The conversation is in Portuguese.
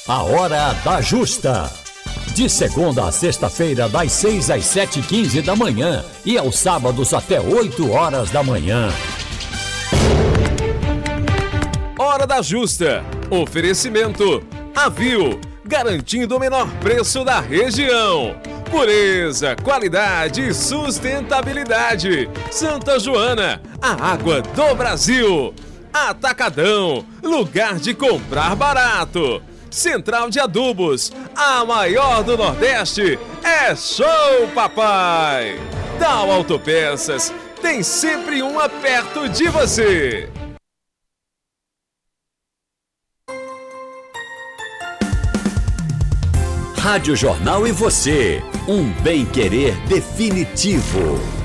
A Hora da Justa. De segunda a sexta-feira, das 6 às 7h15 da manhã e aos sábados até 8 horas da manhã. Hora da Justa. Oferecimento Avil, garantindo o menor preço da região. Pureza, qualidade e sustentabilidade. Santa Joana, a água do Brasil. Atacadão, lugar de comprar barato. Central de Adubos, a maior do Nordeste, é Show Papai. Dal Autopeças, tem sempre uma perto de você. Rádio Jornal e você, um bem-querer definitivo.